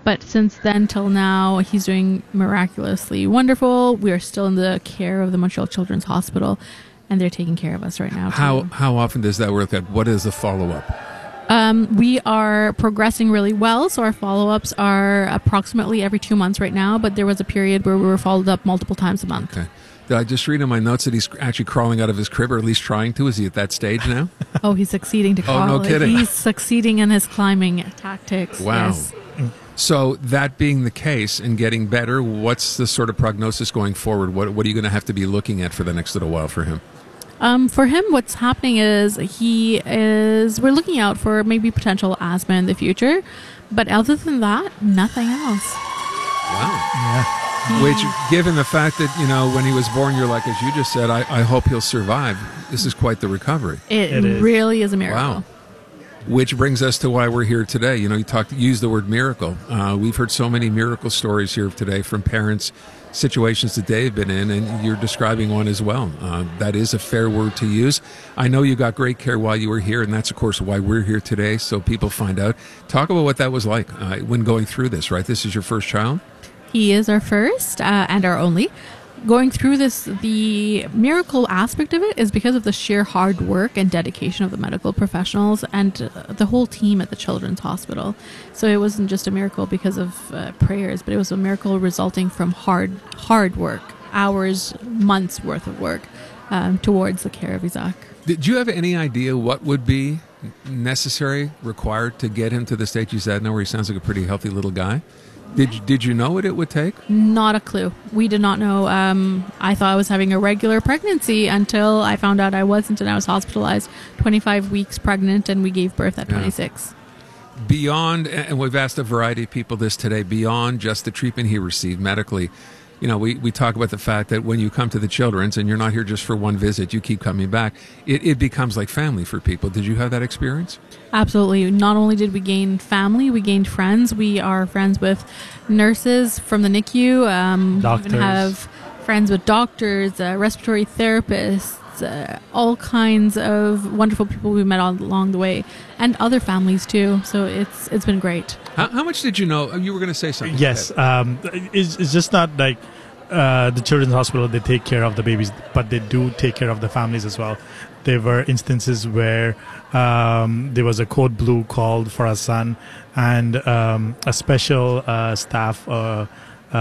But since then till now, he's doing miraculously wonderful. We are still in the care of the Montreal Children's Hospital, and they're taking care of us right now. How often does that work? What is the follow-up? We are progressing really well, so our follow-ups are approximately every 2 months right now, but there was a period where we were followed up multiple times a month. Okay. Did I just read in my notes that he's actually crawling out of his crib, or at least trying to? Is he at that stage now? Oh, he's succeeding to crawl. Oh, no kidding. He's succeeding in his climbing tactics. Wow. Yes. So that being the case and getting better, what's the sort of prognosis going forward? What are you going to have to be looking at for the next little while for him? For him, what's happening is we're looking out for maybe potential asthma in the future, but other than that, nothing else. Wow. Yeah. Which, given the fact that, when he was born, you're like, as you just said, I hope he'll survive. This is quite the recovery. It really is a miracle. Wow. Which brings us to why we're here today. You use the word miracle. We've heard so many miracle stories here today from parents, situations that they've been in, and you're describing one as well. That is a fair word to use. I know you got great care while you were here, and that's, of course, why we're here today, so people find out. Talk about what that was like when going through this, right? This is your first child? He is our first and our only. Going through this, the miracle aspect of it is because of the sheer hard work and dedication of the medical professionals and the whole team at the Children's Hospital. So it wasn't just a miracle because of prayers, but it was a miracle resulting from hard work, hours, months worth of work towards the care of Isaac. Did you have any idea what would be necessary, required to get him to the stage he's at now, where he sounds like a pretty healthy little guy? Did you know what it would take? Not a clue. We did not know. I thought I was having a regular pregnancy until I found out I wasn't, and I was hospitalized 25 weeks pregnant, and we gave birth at 26. Beyond, and we've asked a variety of people this today, beyond just the treatment he received medically, we talk about the fact that when you come to the Children's, and you're not here just for one visit, you keep coming back, it becomes like family for people. Did you have that experience? Absolutely. Not only did we gain family, we gained friends. We are friends with nurses from the NICU. Doctors. We even have friends with doctors, respiratory therapists, all kinds of wonderful people we met along the way, and other families too. So it's been great. How much did you know? You were going to say something. Yes. It's just not like the Children's Hospital, they take care of the babies, but they do take care of the families as well. There were instances where there was a code blue called for our son, and a special staff from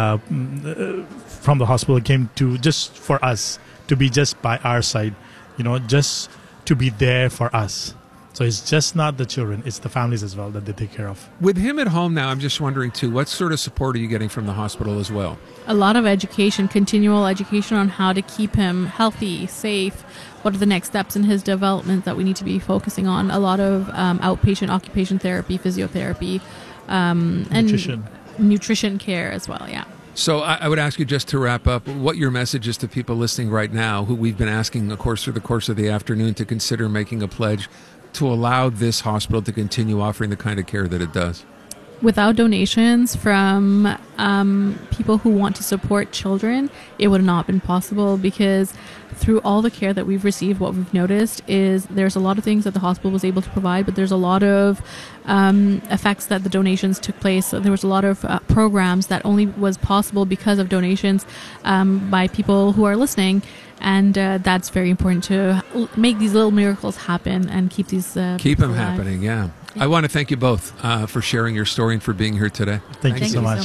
the hospital came to just for us, to be just by our side, just to be there for us. So it's just not the children, it's the families as well that they take care of. With him at home now, I'm just wondering too, what sort of support are you getting from the hospital as well? A lot of education, continual education on how to keep him healthy, safe. What are the next steps in his development that we need to be focusing on? A lot of outpatient occupation therapy, physiotherapy, and nutrition care as well, yeah. So I would ask you, just to wrap up, what your message is to people listening right now, who we've been asking, of course, through the course of the afternoon, to consider making a pledge to allow this hospital to continue offering the kind of care that it does. Without donations from people who want to support children, it would have not been possible, because through all the care that we've received, what we've noticed is there's a lot of things that the hospital was able to provide, but there's a lot of effects that the donations took place. So there was a lot of programs that only was possible because of donations by people who are listening. And that's very important to make these little miracles happen and keep these keep them happening. Yeah. I want to thank you both for sharing your story and for being here today. Thank you so much.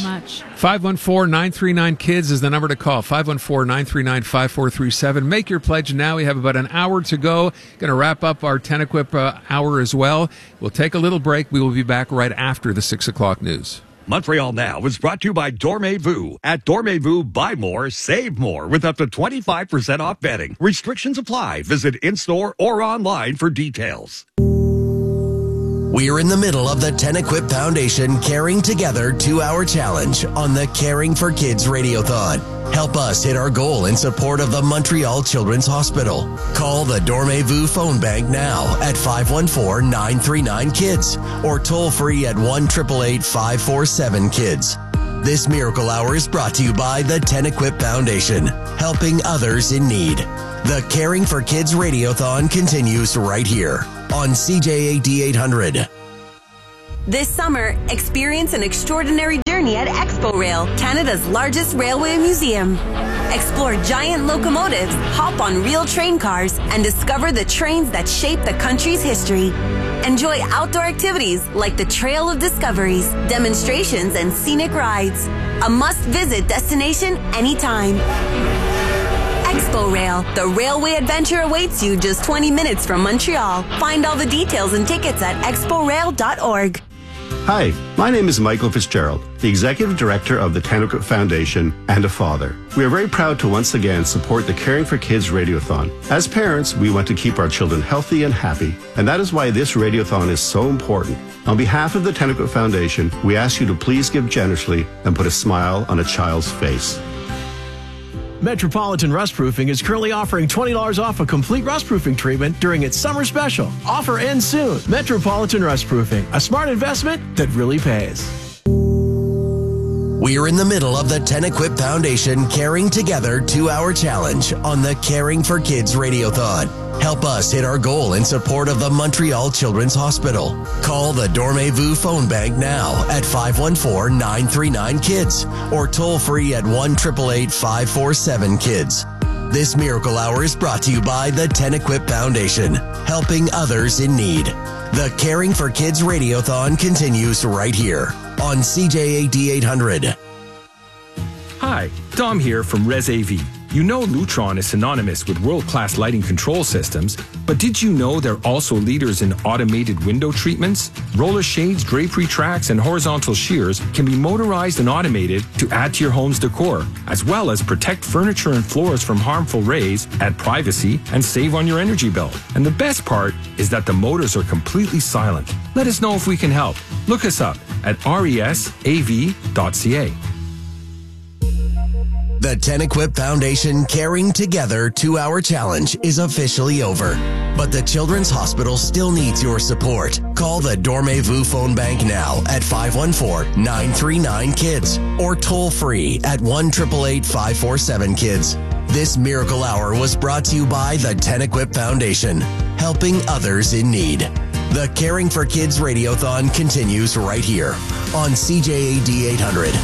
514-939-KIDS is the number to call. 514-939-5437. Make your pledge now. We have about an hour to go. Going to wrap up our Tenequip hour as well. We'll take a little break. We will be back right after the 6 o'clock news. Montreal Now is brought to you by Dormez-vous. At Dormez-vous, buy more, save more with up to 25% off bedding. Restrictions apply. Visit in-store or online for details. We're in the middle of the Tenequip Foundation Caring Together 2-hour challenge on the Caring for Kids Radiothon. Help us hit our goal in support of the Montreal Children's Hospital. Call the Dormez-vous phone bank now at 514-939-KIDS or toll free at 1-888-547-KIDS. This Miracle Hour is brought to you by the Tenequip Foundation, helping others in need. The Caring for Kids Radiothon continues right here on CJAD 800. This summer, experience an extraordinary journey at Expo Rail, Canada's largest railway museum. Explore giant locomotives, hop on real train cars, and discover the trains that shape the country's history. Enjoy outdoor activities like the Trail of Discoveries, demonstrations, and scenic rides. A must-visit destination anytime. Expo Rail, the railway adventure awaits you just 20 minutes from Montreal. Find all the details and tickets at exporail.org. Hi, my name is Michael Fitzgerald, the Executive Director of the Tennequip Foundation and a father. We are very proud to once again support the Caring for Kids Radiothon. As parents, we want to keep our children healthy and happy, and that is why this Radiothon is so important. On behalf of the Tennequip Foundation, we ask you to please give generously and put a smile on a child's face. Metropolitan Rustproofing is currently offering $20 off a complete rustproofing treatment during its summer special. Offer ends soon. Metropolitan Rustproofing, a smart investment that really pays. We're in the middle of the Tennequip Foundation Caring Together 2-hour challenge on the Caring for Kids Radiothon. Help us hit our goal in support of the Montreal Children's Hospital. Call the Dormez-vous phone bank now at 514-939-KIDS or toll free at 1-888-547-KIDS. This Miracle Hour is brought to you by the Tennequip Foundation, helping others in need. The Caring for Kids Radiothon continues right here on CJAD 800. Hi, Dom here from Res AV. You know Lutron is synonymous with world-class lighting control systems, but did you know they're also leaders in automated window treatments? Roller shades, drapery tracks, and horizontal shears can be motorized and automated to add to your home's decor, as well as protect furniture and floors from harmful rays, add privacy, and save on your energy bill. And the best part is that the motors are completely silent. Let us know if we can help. Look us up at resav.ca. The Tennequip Foundation Caring Together 2-hour challenge is officially over. But the Children's Hospital still needs your support. Call the Dormez-vous phone bank now at 514-939-KIDS or toll free at 1-888-547-KIDS. This Miracle Hour was brought to you by the Tennequip Foundation, helping others in need. The Caring for Kids Radiothon continues right here on CJAD 800.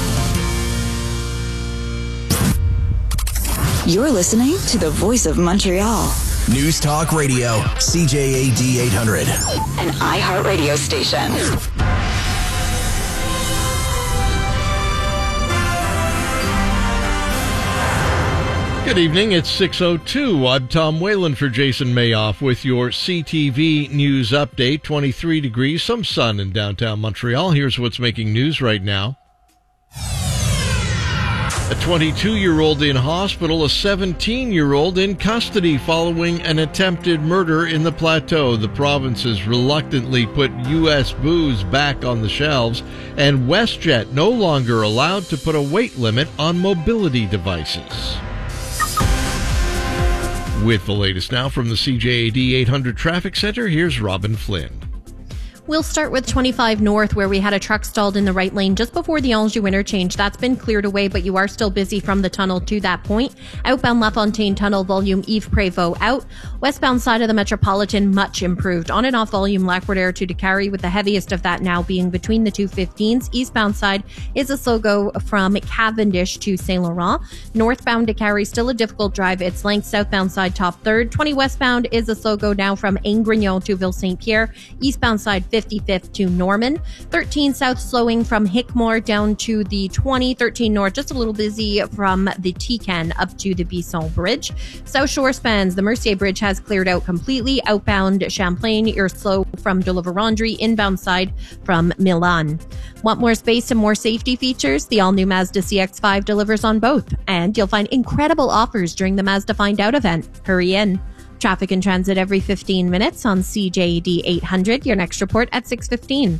You're listening to the Voice of Montreal. News Talk Radio, CJAD 800. An iHeartRadio station. Good evening, it's 6:02. I'm Tom Whalen for Jason Mayoff with your CTV News Update. 23 degrees, some sun in downtown Montreal. Here's what's making news right now. A 22-year-old in hospital, a 17-year-old in custody following an attempted murder in the Plateau. The province has reluctantly put U.S. booze back on the shelves, and WestJet no longer allowed to put a weight limit on mobility devices. With the latest now from the CJAD 800 Traffic Center, here's Robin Flynn. We'll start with 25 North, where we had a truck stalled in the right lane just before the Anjou interchange. That's been cleared away, but you are still busy from the tunnel to that point. Outbound LaFontaine Tunnel, volume Yves Prévost out. Westbound side of the Metropolitan, much improved. On and off volume Lac-Roder to Décarie, with the heaviest of that now being between the 215s. Eastbound side is a slow go from Cavendish to Saint Laurent. Northbound Décarie, still a difficult drive. Its length, southbound side top third. 20 westbound is a slow go now from Aingrignon to Ville-Saint-Pierre. Eastbound side 55th to Norman. 13 south slowing from Hickmore down to the 20. 13 north just a little busy from the Tican up to the Bisson Bridge. South Shore spans. The Mercier Bridge has cleared out completely. Outbound Champlain, you're slow from de la Vérendrye. Inbound side from Milan. Want more space and more safety features? The all-new Mazda CX-5 delivers on both. And you'll find incredible offers during the Mazda Find Out event. Hurry in. Traffic and transit every 15 minutes on CJAD 800. Your next report at 6:15.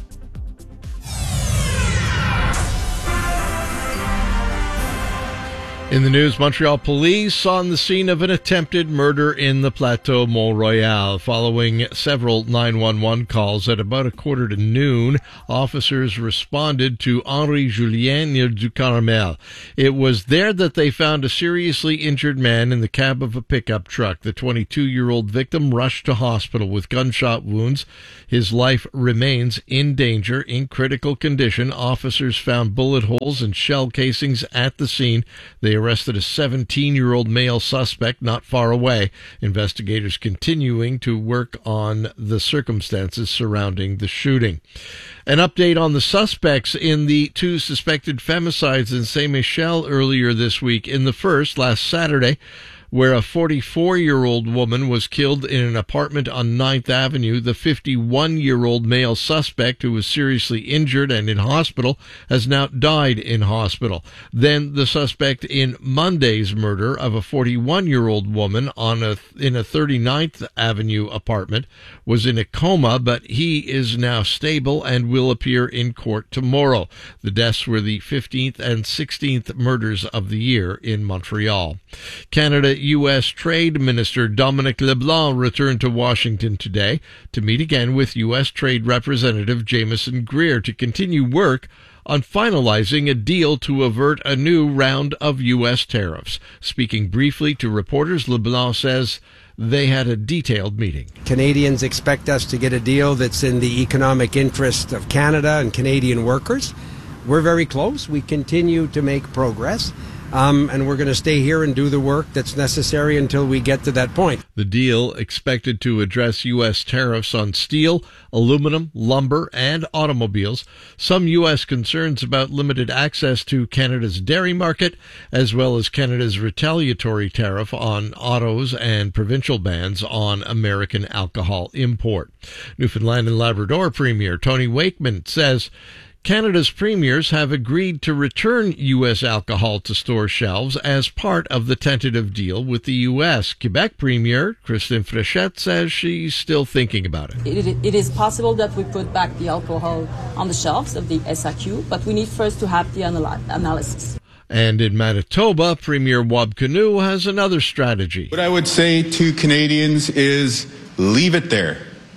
In the news, Montreal police on the scene of an attempted murder in the Plateau Mont-Royal. Following several 911 calls at about 12:45, officers responded to Henri Julien near Du Carmel. It was there that they found a seriously injured man in the cab of a pickup truck. The 22-year-old victim rushed to hospital with gunshot wounds. His life remains in danger. In critical condition, officers found bullet holes and shell casings at the scene. They arrested a 17-year-old male suspect not far away. Investigators continuing to work on the circumstances surrounding the shooting. An update on the suspects in the 2 suspected femicides in Saint-Michel earlier this week. In the first, last Saturday, where a 44-year-old woman was killed in an apartment on 9th Avenue. The 51-year-old male suspect, who was seriously injured and in hospital, has now died in hospital. Then the suspect in Monday's murder of a 41-year-old woman in a 39th Avenue apartment was in a coma, but he is now stable and will appear in court tomorrow. The deaths were the 15th and 16th murders of the year in Montreal. Canada-U.S. Trade Minister Dominic LeBlanc returned to Washington today to meet again with U.S. Trade Representative Jameson Greer to continue work on finalizing a deal to avert a new round of U.S. tariffs. Speaking briefly to reporters, LeBlanc says they had a detailed meeting. Canadians expect us to get a deal that's in the economic interest of Canada and Canadian workers. We're very close. We continue to make progress. And we're going to stay here and do the work that's necessary until we get to that point. The deal expected to address U.S. tariffs on steel, aluminum, lumber, and automobiles, some U.S. concerns about limited access to Canada's dairy market, as well as Canada's retaliatory tariff on autos and provincial bans on American alcohol import. Newfoundland and Labrador Premier Tony Wakeman says Canada's premiers have agreed to return U.S. alcohol to store shelves as part of the tentative deal with the U.S. Quebec Premier Christine Fréchette says she's still thinking about it. It is possible that we put back the alcohol on the shelves of the SAQ, but we need first to have the analysis. And in Manitoba, Premier Wab Kinew has another strategy. What I would say to Canadians is leave it there.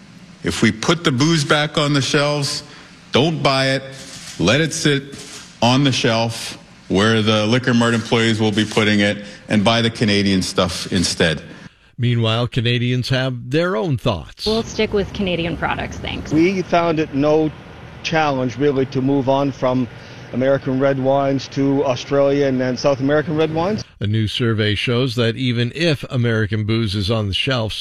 If we put the booze back on the shelves, don't buy it. Let it sit on the shelf where the Liquor Mart employees will be putting it and buy the Canadian stuff instead. Meanwhile, Canadians have their own thoughts. We'll stick with Canadian products, thanks. We found it no challenge really to move on from American red wines to Australian and South American red wines. A new survey shows that even if American booze is on the shelf,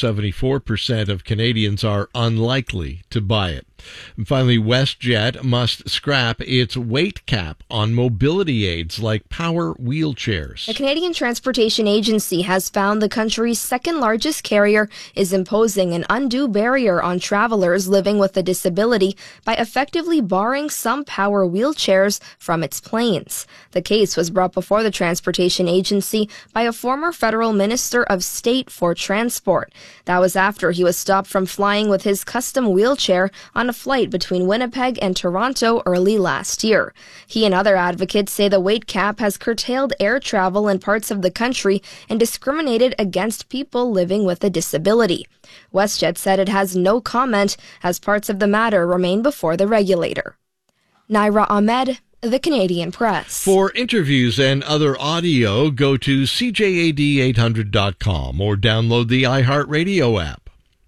74% of Canadians are unlikely to buy it. And finally, WestJet must scrap its weight cap on mobility aids like power wheelchairs. The Canadian Transportation Agency has found the country's second largest carrier is imposing an undue barrier on travelers living with a disability by effectively barring some power wheelchairs from its planes. The case was brought before the Transportation Agency by a former federal minister of state for transport. That was after he was stopped from flying with his custom wheelchair on a flight between Winnipeg and Toronto early last year. He and other advocates say the weight cap has curtailed air travel in parts of the country and discriminated against people living with a disability. WestJet said it has no comment as parts of the matter remain before the regulator. Naira Ahmed, The Canadian Press. For interviews and other audio, go to CJAD800.com or download the iHeartRadio app.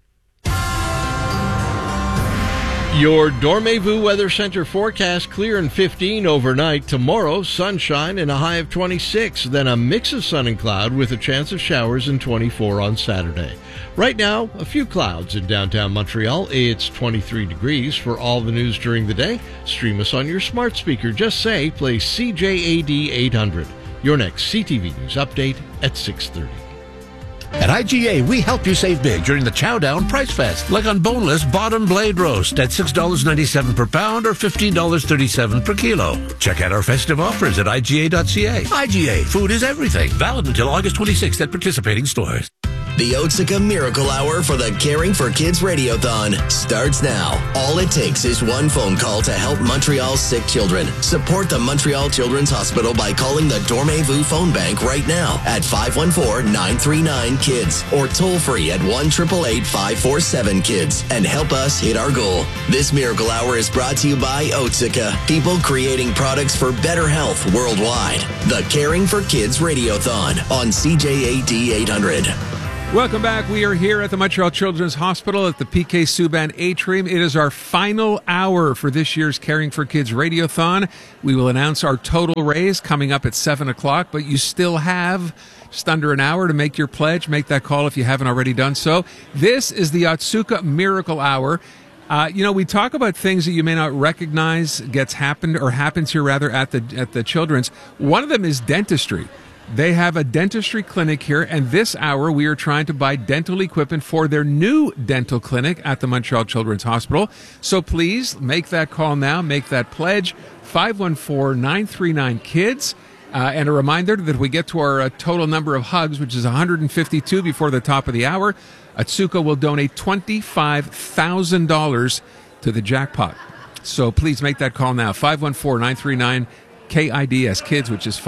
Your Dormez-vous Weather Center forecast: clear and 15 overnight. Tomorrow, sunshine and a high of 26. Then a mix of sun and cloud with a chance of showers and 24 on Saturday. Right now, a few clouds in downtown Montreal. It's 23 degrees. For all the news during the day, stream us on your smart speaker. Just say, play CJAD 800. Your next CTV News update at 6:30. At IGA, we help you save big during the Chowdown Price Fest, like on boneless bottom blade roast at $6.97 per pound or $15.37 per kilo. Check out our festive offers at IGA.ca. IGA, food is everything. Valid until August 26th at participating stores. The Otsuka Miracle Hour for the Caring for Kids Radiothon starts now. All it takes is one phone call to help Montreal's sick children. Support the Montreal Children's Hospital by calling the Dormez-vous phone bank right now at 514-939-KIDS or toll free at 1-888-547-KIDS and help us hit our goal. This Miracle Hour is brought to you by Otsuka, people creating products for better health worldwide. The Caring for Kids Radiothon on CJAD 800. Welcome back. We are here at the Montreal Children's Hospital at the PK Subban Atrium. It is our final hour for this year's Caring for Kids Radiothon. We will announce our total raise coming up at 7 o'clock, but you still have just under an hour to make your pledge. Make that call if you haven't already done so. This is the Otsuka Miracle Hour. We talk about things that you may not recognize happens here rather at the Children's. One of them is dentistry. They have a dentistry clinic here, and this hour we are trying to buy dental equipment for their new dental clinic at the Montreal Children's Hospital. So please make that call now, make that pledge, 514-939-KIDS. And a reminder that if we get to our total number of hugs, which is 152 before the top of the hour, Otsuka will donate $25,000 to the jackpot. So please make that call now, 514-939-KIDS. KIDS Kids, which is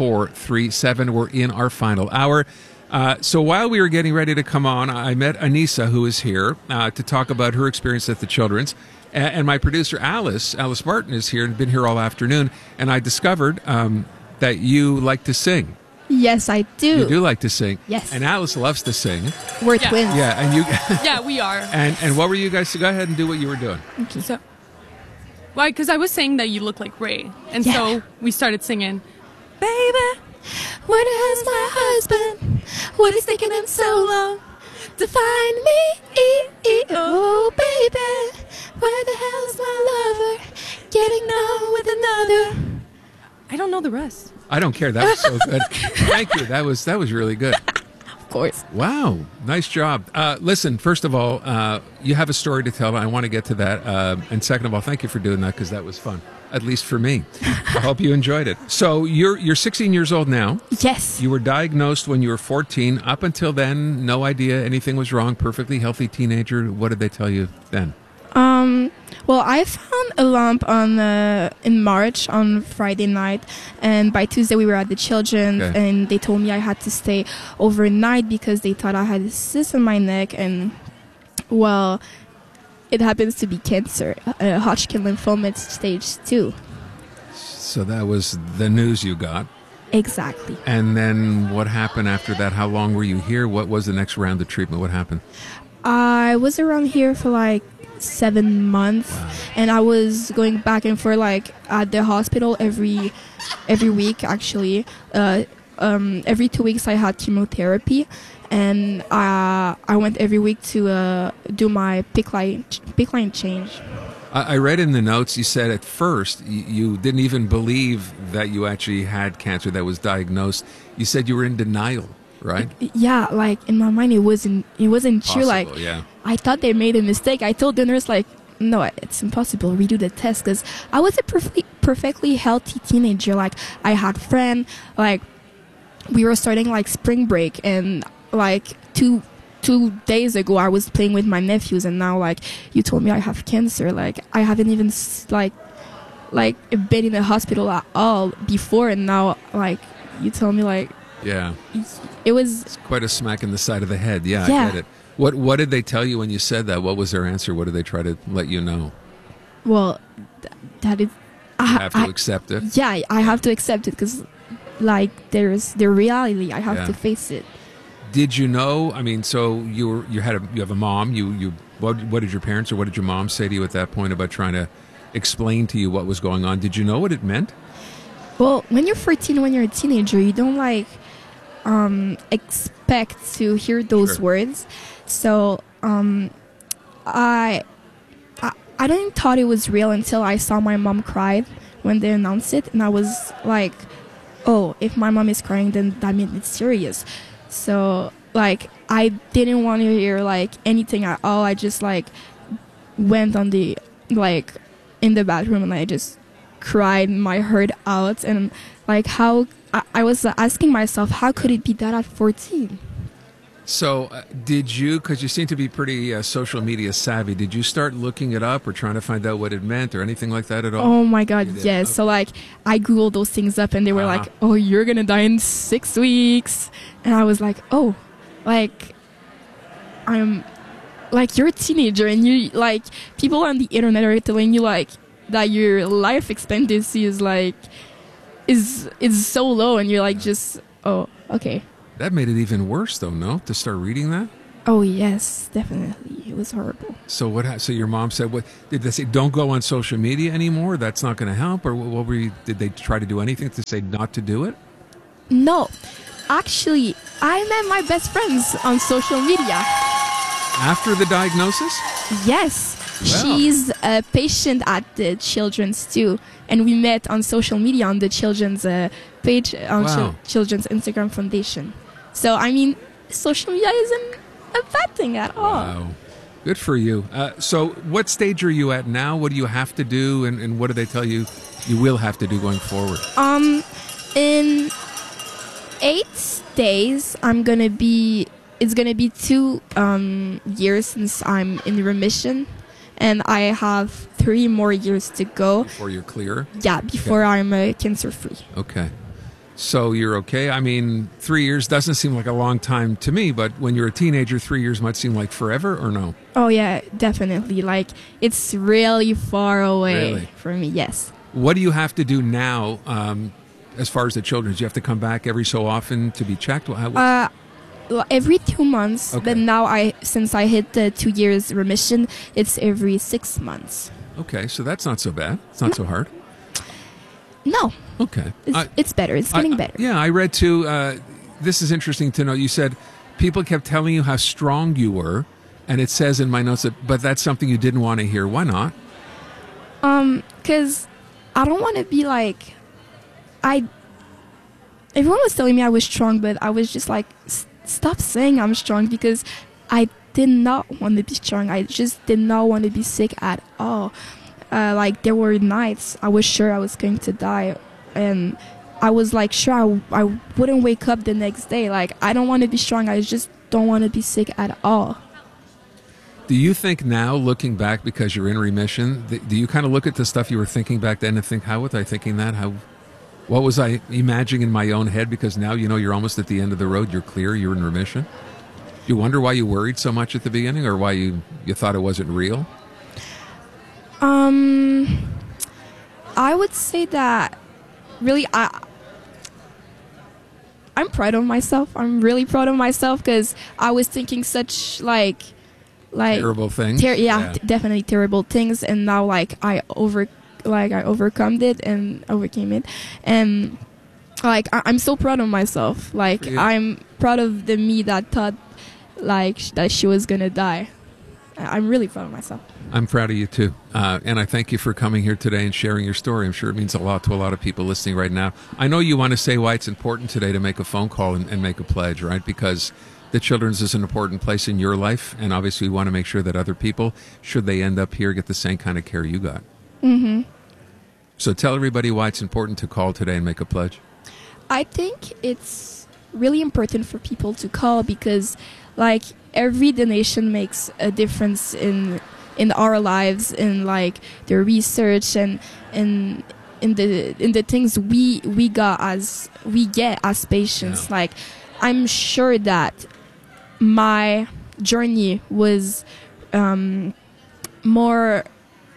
5437. We're in our final hour. So while we were getting ready to come on, I met Anissa, who is here to talk about her experience at the Children's. And my producer, Alice Martin, is here and been here all afternoon. And I discovered that you like to sing. Yes, I do. You do like to sing. Yes. And Alice loves to sing. We're twins. Yeah, and you. Yeah, we are. And what were you guys? Go ahead and do what you were doing. Okay. So, why? Because I was saying that you look like Ray, and so we started singing. Baby, where the hell's my husband? What is taking him so long to find me? Oh, baby, where the hell's my lover? Getting on with another. I don't know the rest. I don't care. That was so good. Thank you. That was really good. Of course. Wow. Nice job. Listen, first of all, you have a story to tell. I want to get to that. And second of all, thank you for doing that because that was fun, at least for me. I hope you enjoyed it. So you're 16 years old now. Yes. You were diagnosed when you were 14. Up until then, no idea anything was wrong. Perfectly healthy teenager. What did they tell you then? Well, I found a lump in March on Friday night, and by Tuesday we were at the Children's, and they told me I had to stay overnight because they thought I had a cyst on my neck, and well, it happens to be cancer, Hodgkin lymphoma stage 2. So that was the news you got. Exactly. And then what happened after that? How long were you here? What was the next round of treatment? What happened? I was around here for like 7 months, and I was going back and forth like at the hospital every week actually. Every 2 weeks I had chemotherapy, and I went every week to do my PICC line change. I read in the notes you said at first you didn't even believe that you actually had cancer that was diagnosed. You said you were in denial, right? Yeah, like in my mind it wasn't true. Like I thought they made a mistake. I told the nurse like, no, it's impossible. Redo the test, because I was a perfectly healthy teenager. Like I had friends. Like we were starting like spring break, and like two days ago I was playing with my nephews, and now like you told me I have cancer. Like I haven't even like been in the hospital at all before, and now like you tell me like it's quite a smack in the side of the head. I get it. What did they tell you when you said that? What was their answer? What did they try to let you know? Well, that is you have to accept it. Yeah, I have to accept it because like there's the reality. I have to face it. Did you know? I mean, so you have a mom. What did your parents or what did your mom say to you at that point about trying to explain to you what was going on? Did you know what it meant? Well, when you're 14, when you're a teenager, you don't like expect to hear those words. So I didn't thought it was real until I saw my mom cry when they announced it, and I was like, oh, if my mom is crying, then that means it's serious. So like I didn't want to hear like anything at all. I just like went on the like in the bathroom and I just cried my heart out, and like how I was asking myself, how could it be that at 14? So did you, because you seem to be pretty social media savvy, did you start looking it up or trying to find out what it meant or anything like that at all? Oh my God, yes. Okay. So like I Googled those things up and they were like, oh, you're going to die in 6 weeks. And I was like, oh, like I'm like, you're a teenager and you like people on the internet are telling you like that your life expectancy is like, is so low. And you're like, just, oh, okay. That made it even worse, though, no? To start reading that? Oh, yes, definitely. It was horrible. So what? So your mom said, "What did they say? Don't go on social media anymore. That's not going to help." Or what were you? Did they try to do anything to say not to do it? No, actually, I met my best friends on social media. After the diagnosis? Yes, she's a patient at the Children's too, and we met on social media on the Children's page on Children's Instagram Foundation. So, I mean, social media isn't a bad thing at all. Wow. Good for you. So what stage are you at now? What do you have to do? And what do they tell you you will have to do going forward? In 8 days, it's going to be 2 years since I'm in remission. And I have 3 more years to go. Before you're clear? Yeah, before I'm cancer-free. Okay. So you're okay? I mean, 3 years doesn't seem like a long time to me, but when you're a teenager, 3 years might seem like forever, or no? Oh, yeah, definitely. Like, it's really far away for me, yes. What do you have to do now as far as the children? Do you have to come back every so often to be checked? Every 2 months, but now since I hit the 2 years remission, it's every 6 months. Okay, so that's not so bad. It's not so hard. No. Okay. It's better. It's getting better. Yeah, I read too, this is interesting to know. You said people kept telling you how strong you were, and it says in my notes but that's something you didn't want to hear. Why not? Because I don't want to be like, everyone was telling me I was strong, but I was just like, stop saying I'm strong, because I did not want to be strong. I just did not want to be sick at all. Like, there were nights I was sure I was going to die, and I was like sure I wouldn't wake up the next day. Like, I don't want to be strong. I just don't want to be sick at all. Do you think now, looking back, because you're in remission, do you kind of look at the stuff you were thinking back then and think, how was I thinking that? What was I imagining in my own head? Because now you know you're almost at the end of the road. You're clear. You're in remission. Do you wonder why you worried so much at the beginning, or why you thought it wasn't real? I would say that really I'm proud of myself. I'm really proud of myself, because I was thinking such like terrible things. Definitely terrible things, and now I overcome it and overcame it, and I'm so proud of myself. I'm proud of the me that thought that she was gonna die. I'm really proud of myself. I'm proud of you too, and I thank you for coming here today and sharing your story. I'm sure it means a lot to a lot of people listening right now. I know you want to say why it's important today to make a phone call and make a pledge, right? Because the Children's is an important place in your life, and obviously we want to make sure that other people, should they end up here, get the same kind of care you got. Mm-hmm. So tell everybody why it's important to call today and make a pledge. I think it's really important for people to call, because every donation makes a difference in our lives, in the research and in the things we get as patients. Yeah. I'm sure that my journey was more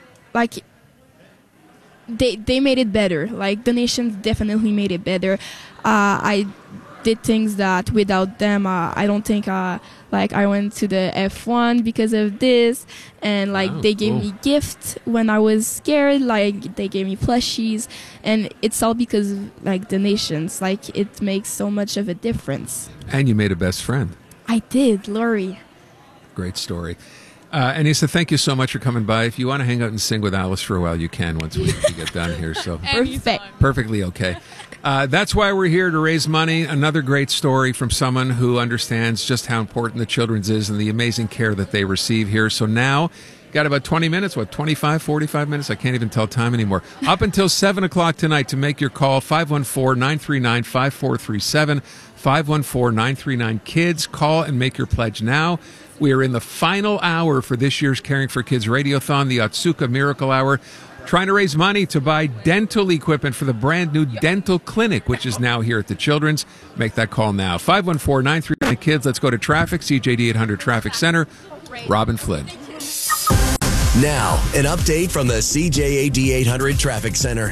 they made it better. Donations definitely made it better. I did things that without them, I don't think I went to the F1 because of this, and they gave me gifts when I was scared. They gave me plushies, and it's all because of donations. It makes so much of a difference. And you made a best friend. I did, Lori. Great story. Anissa, thank you so much for coming by. If you want to hang out and sing with Alice for a while, you can once we get done here. So perfectly okay. That's why we're here, to raise money. Another great story from someone who understands just how important the Children's is and the amazing care that they receive here. So now Got about 20 minutes, 25, 45 minutes? I can't even tell time anymore. Up until 7 o'clock tonight to make your call, 514-939-5437, 514-939-KIDS. Call and make your pledge now. We are in the final hour for this year's Caring for Kids Radiothon, the Otsuka Miracle Hour, trying to raise money to buy dental equipment for the brand new dental clinic, which is now here at the Children's. Make that call now. 514-939-KIDS. Let's go to traffic, CJD 800 Traffic Center. Robin Flynn. Now, an update from the CJAD 800 Traffic Center.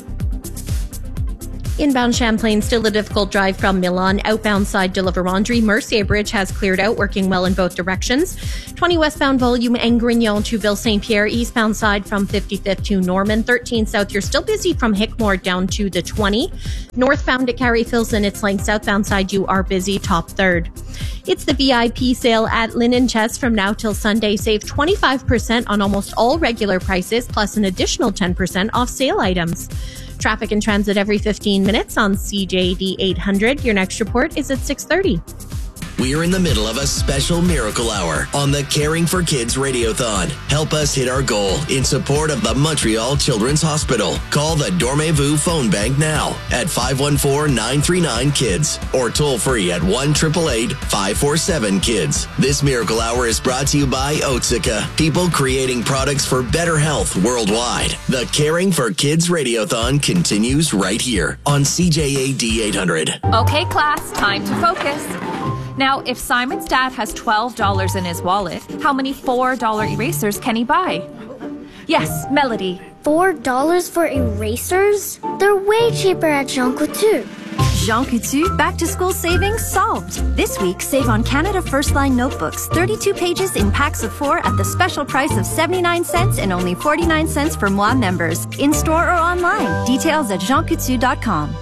Inbound Champlain, still a difficult drive from Milan. Outbound side to Laverandry. Mercier Bridge has cleared out, working well in both directions. 20 westbound volume and Grignon to Ville St. Pierre. Eastbound side from 55th to Norman. 13 south, you're still busy from Hickmore down to the 20. Northbound at Carey-Filson, it's length. Southbound side, you are busy, top third. It's the VIP sale at Linen Chest from now till Sunday. Save 25% on almost all regular prices, plus an additional 10% off sale items. Traffic and transit every 15 minutes on CJD 800. Your next report is at 6:30. We're in the middle of a special miracle hour on the Caring for Kids Radiothon. Help us hit our goal in support of the Montreal Children's Hospital. Call the Dormez-vous phone bank now at 514-939-KIDS or toll free at 1-888-547-KIDS. This miracle hour is brought to you by Otsuka, people creating products for better health worldwide. The Caring for Kids Radiothon continues right here on CJAD 800. Okay, class, time to focus. Now, if Simon's dad has $12 in his wallet, how many $4 erasers can he buy? Yes, Melody. $4 for erasers? They're way cheaper at Jean Coutu. Jean Coutu Back to School Savings solved. This week, save on Canada First Line notebooks, 32 pages in packs of 4 at the special price of 79 cents and only 49 cents for Moi members. In-store or online. Details at jeancoutu.com.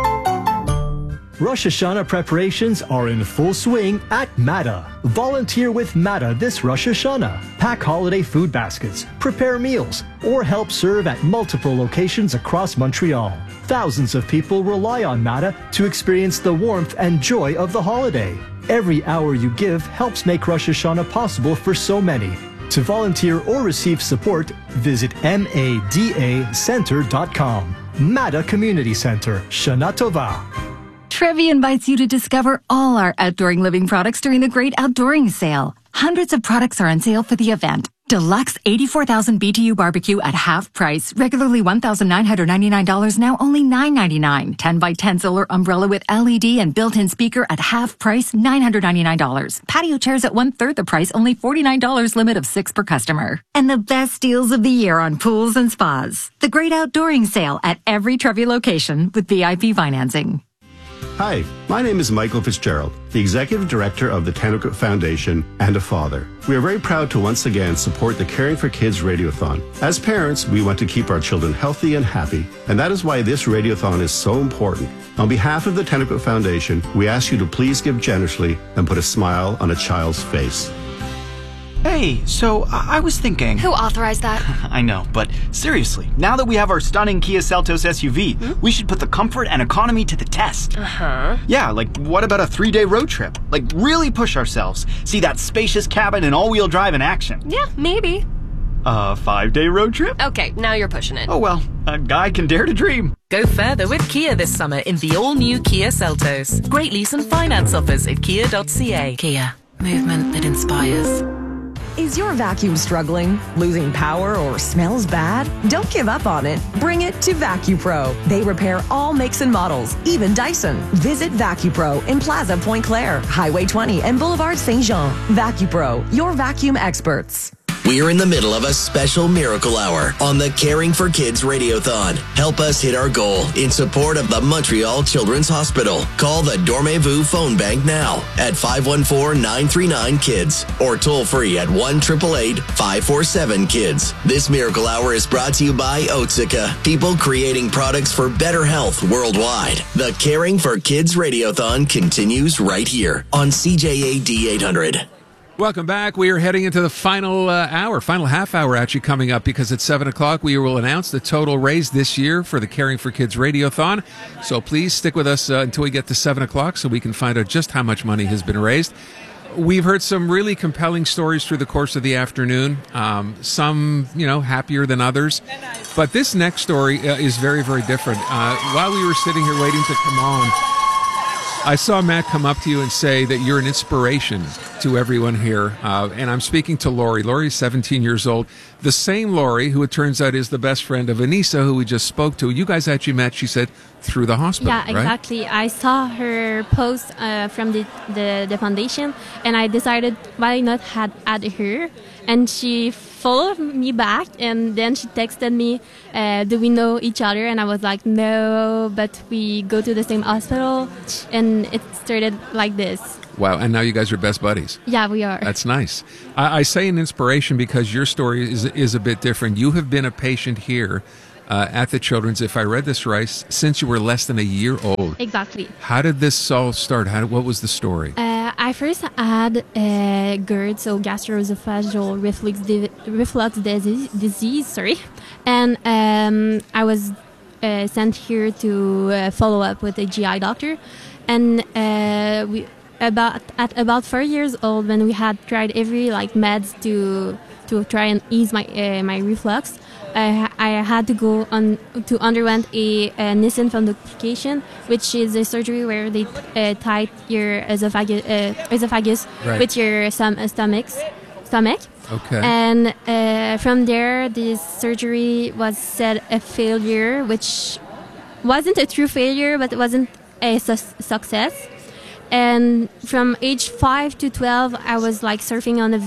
Rosh Hashanah preparations are in full swing at Mata. Volunteer with Mata this Rosh Hashanah. Pack holiday food baskets, prepare meals, or help serve at multiple locations across Montreal. Thousands of people rely on Mata to experience the warmth and joy of the holiday. Every hour you give helps make Rosh Hashanah possible for so many. To volunteer or receive support, visit madacenter.com. Mata Community Center, Shana Tova. Trevi invites you to discover all our outdooring living products during the Great Outdooring Sale. Hundreds of products are on sale for the event. Deluxe 84,000 BTU barbecue at half price. Regularly $1,999, now only $999. 10x10 solar umbrella with LED and built-in speaker at half price, $999. Patio chairs at 1/3 the price, only $49, limit of 6 per customer. And the best deals of the year on pools and spas. The Great Outdooring Sale at every Trevi location with VIP financing. Hi, my name is Michael Fitzgerald, the Executive Director of the Tennecook Foundation and a father. We are very proud to once again support the Caring for Kids Radiothon. As parents, we want to keep our children healthy and happy, and that is why this radiothon is so important. On behalf of the Tennecook Foundation, we ask you to please give generously and put a smile on a child's face. Hey, so I was thinking... Who authorized that? I know, but seriously, now that we have our stunning Kia Seltos SUV, we should put the comfort and economy to the test. Uh-huh. Yeah, like what about a 3-day road trip? Like really push ourselves. See that spacious cabin and all-wheel drive in action. Yeah, maybe. A 5-day road trip? Okay, now you're pushing it. Oh well, a guy can dare to dream. Go further with Kia this summer in the all-new Kia Seltos. Great lease and finance offers at kia.ca. Kia, movement that inspires. Is your vacuum struggling, losing power, or smells bad? Don't give up on it. Bring it to VacuPro. They repair all makes and models, even Dyson. Visit VacuPro in Plaza Pointe-Claire, Highway 20, and Boulevard Saint-Jean. VacuPro, your vacuum experts. We're in the middle of a special miracle hour on the Caring for Kids Radiothon. Help us hit our goal in support of the Montreal Children's Hospital. Call the Dormez-vous phone bank now at 514-939-KIDS or toll free at 1-888-547-KIDS. This miracle hour is brought to you by Otsuka, people creating products for better health worldwide. The Caring for Kids Radiothon continues right here on CJAD 800. Welcome back. We are heading into the final final half hour actually coming up, because at 7 o'clock we will announce the total raised this year for the Caring for Kids Radiothon. So please stick with us until we get to 7 o'clock so we can find out just how much money has been raised. We've heard some really compelling stories through the course of the afternoon. Some, happier than others. But this next story is very, very different. While we were sitting here waiting to come on, I saw Matt come up to you and say that you're an inspiration to everyone here. And I'm speaking to Lori. Lori's 17 years old. The same Lori, who it turns out is the best friend of Anissa, who we just spoke to. You guys actually met, she said, through the hospital, Yeah, exactly. Right? I saw her post from the foundation, and I decided why not add her. And she followed me back, and then she texted me, do we know each other? And I was like, no, but we go to the same hospital. And it started like this. Wow, and now you guys are best buddies. Yeah, we are. That's nice. I say an inspiration because your story is a bit different. You have been a patient here at the Children's, if I read this right, since you were less than a year old. Exactly. How did this all start? What was the story? I first had GERD, so gastroesophageal reflux disease, sorry. And I was sent here to follow up with a GI doctor. And at about 4 years old, when we had tried every meds to try and ease my reflux, I had to go on to underwent a Nissen fundoplication, which is a surgery where they tie your esophagus right. with your stomach. Okay. And from there, this surgery was said a failure, which wasn't a true failure, but it wasn't a success. And from age 5 to 12, I was surfing on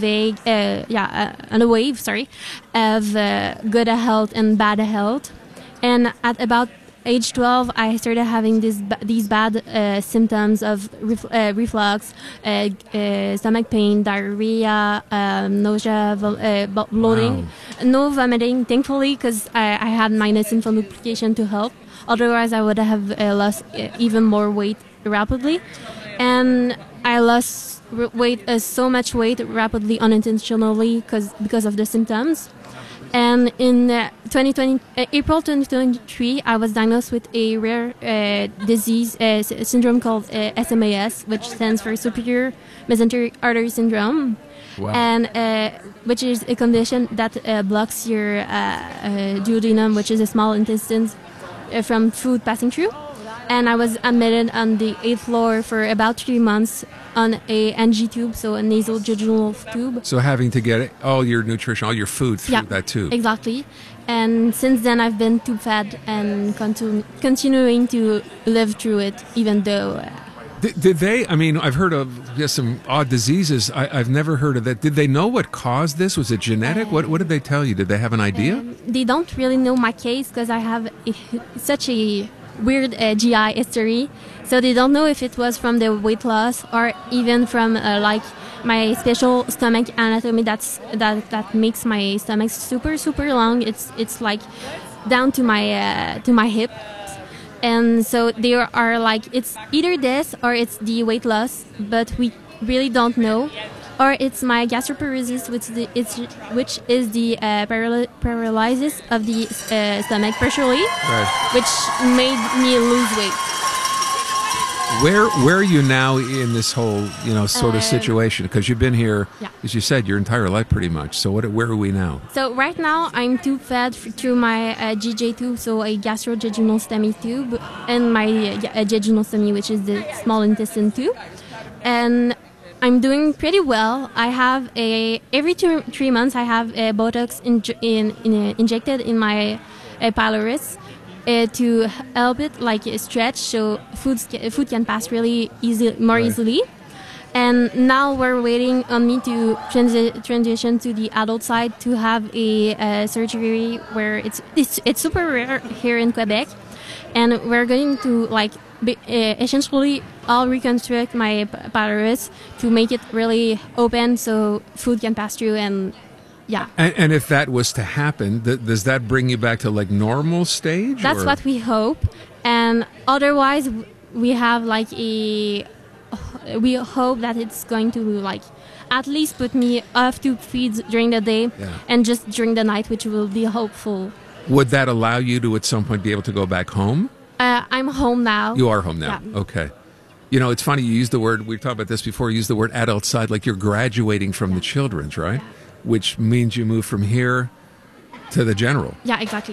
a wave, of good health and bad health. And at about age 12, I started having these bad symptoms of reflux, stomach pain, diarrhea, nausea, bloating. Wow. No vomiting, thankfully, because I had my Nissen fundoplication to help. Otherwise, I would have lost even more weight rapidly. And I lost so much weight rapidly, unintentionally, because of the symptoms. And in April 2023, I was diagnosed with a rare disease syndrome called SMAS, which stands for Superior Mesenteric Artery Syndrome. Wow. And which is a condition that blocks your duodenum, which is a small intestine, from food passing through. And I was admitted on the 8th floor for about 3 months on a NG tube, so a nasal jejunal tube. So having to get all your nutrition, all your food through that tube. Exactly. And since then, I've been tube fed and continuing to live through it, even though... Did they, I've heard of some odd diseases. I've never heard of that. Did they know what caused this? Was it genetic? What did they tell you? Did they have an idea? They don't really know my case because I have such a weird GI history, so they don't know if it was from the weight loss or even from my special stomach anatomy that makes my stomach super long. It's down to my hip, and so they are it's either this or it's the weight loss, but we really don't know. Or it's my gastroparesis, which is the paralysis of the stomach partially, right. which made me lose weight. Where are you now in this whole sort of situation? Because you've been here, as you said, your entire life pretty much. So where are we now? So right now I'm tube fed through my GJ tube, so a gastrojejunal STEMI tube, and my jejunal which is the small intestine tube, and I'm doing pretty well. I have every 3 months I have a Botox injected in my pylorus to help it stretch, so food can pass really easily. And now we're waiting on me to transition to the adult side to have a surgery where it's super rare here in Quebec, and we're going to essentially I'll reconstruct my pylorus to make it really open so food can pass through, and And if that was to happen, does that bring you back to normal stage? That's what we hope. And otherwise, we have we hope that it's going to at least put me off tube feeds during the day and just during the night, which will be hopeful. Would that allow you to at some point be able to go back home? I'm home now. You are home now. Yeah. Okay. You know, it's funny, you used the word, we've talked about this before, you used the word adult side, like you're graduating from the children's, right? Which means you move from here to the general. Yeah, exactly.